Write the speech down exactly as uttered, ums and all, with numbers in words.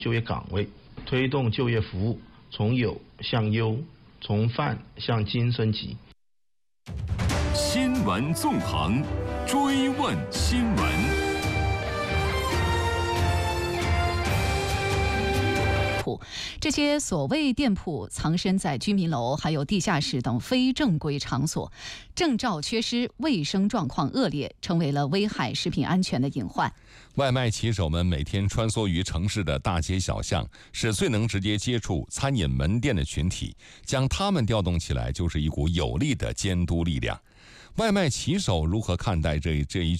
就业岗位，推动就业服务从有向优，从泛向精升级。 新闻纵横，追问新闻。 这些所谓店铺藏身在居民楼还有地下室等非正规场所，证照缺失，卫生状况恶劣，成为了危害食品安全的隐患。 外卖骑手们每天穿梭于城市的大街小巷，是最能直接接触餐饮门店的群体，将他们调动起来，就是一股有力的监督力量。外卖骑手如何看待这这一